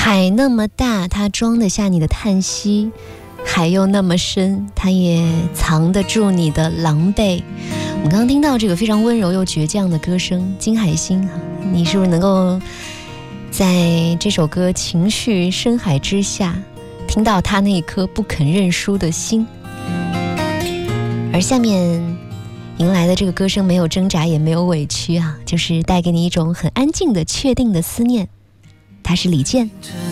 海那么大，它装得下你的叹息；海又那么深，它也藏得住你的狼狈。我们刚刚听到这个非常温柔又倔强的歌声，金海心，你是不是能够在这首歌情绪深海之下听到他那一颗不肯认输的心？而下面迎来的这个歌声没有挣扎也没有委屈啊，就是带给你一种很安静的确定的思念。他是李健。